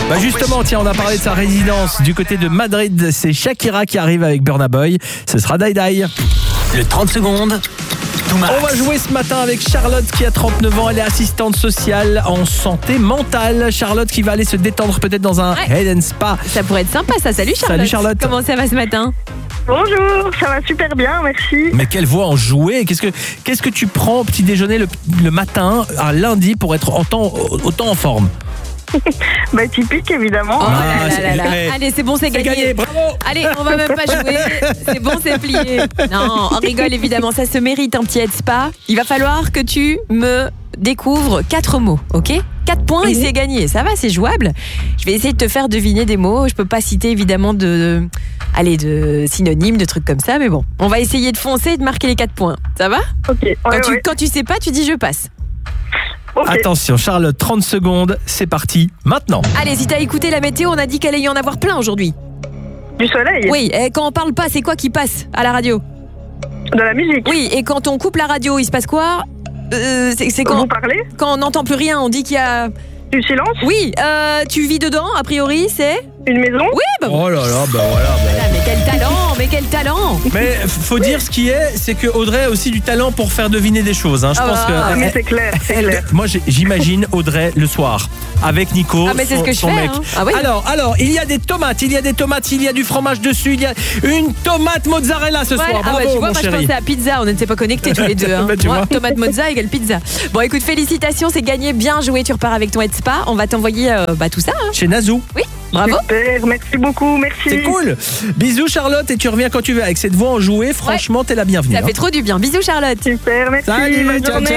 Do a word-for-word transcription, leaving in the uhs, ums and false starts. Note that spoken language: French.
Bah justement, tiens, on a parlé de sa résidence du côté de Madrid. C'est Shakira qui arrive avec Burna Boy. Ce sera Die Die. Le trente secondes. On va jouer ce matin avec Charlotte qui a trente-neuf ans. Elle est assistante sociale en santé mentale. Charlotte qui va aller se détendre peut-être dans un Ouais. head and spa. Ça pourrait être sympa ça. Salut Charlotte. Salut Charlotte. Comment ça va ce matin? Bonjour, ça va super bien, merci. Mais quelle voix en jouer. Qu'est-ce que, qu'est-ce que tu prends au petit déjeuner le, le matin, un lundi, pour être autant, autant en forme? Bah typique évidemment. Oh Ah, là là là là. c'est- Allez, c'est bon, c'est C'est gagné. gagné, bravo. Allez, on va même pas jouer. C'est bon, c'est plié. Non, on rigole évidemment, ça se mérite un petit head spa. Il va falloir que tu me découvres quatre mots, ok? Quatre points et c'est gagné. Ça va, c'est jouable. Je vais essayer de te faire deviner des mots. Je peux pas citer évidemment de, allez, de synonymes, de trucs comme ça, mais bon, on va essayer de foncer et de marquer les quatre points. Ça va? Ok, ouais, Quand tu, ouais. quand tu sais pas, tu dis je passe. Ok. Attention, Charlotte, trente secondes, c'est parti, maintenant. Allez, si t'as écouté la météo, on a dit qu'elle allait y en avoir plein aujourd'hui. Du soleil, Oui, et quand on parle pas, c'est quoi qui passe à la radio? de la musique. Oui, et quand on coupe la radio, il se passe quoi? Euh, c'est c'est Vous quand, parlez quand on n'entend plus rien, on dit qu'il y a... du silence, Oui, euh, tu vis dedans, a priori, c'est... une maison. Oui, bah... Oh là là, bah voilà. bah. Ah, mais quel talent, mais quel talent. Mais faut dire ce qui est, c'est que Audrey a aussi du talent pour faire deviner des choses. Hein. Je Ah pense bah, que. Ah, mais elle- c'est clair, c'est elle- clair. moi, j'ai- j'imagine Audrey le soir avec Nico, Ah, mais c'est son, ce que je son fais, mec. hein. Ah oui. Alors, alors, il y a des tomates, il y a des tomates, il y a du fromage dessus, il y a une tomate mozzarella ce Ouais, soir. ah Bravo, bah, tu vois, mon moi je chéri. pensais à pizza, on n'était pas connectés tous les deux. Hein. Bah, tu Moi, vois. tomate mozza égale pizza. Bon, écoute, félicitations, c'est gagné, bien joué, tu repars avec ton head spa. On va t'envoyer euh, bah, tout ça. Hein. Chez Nazou. Oui, bravo. Super, merci beaucoup, merci. C'est cool. Bisous Charlotte et tu reviens quand tu veux avec cette voix enjouée. Franchement, t'es la bienvenue. Ça hein. fait trop du bien. Bisous Charlotte. Super, merci. Salut, bonne ciao, journée. ciao.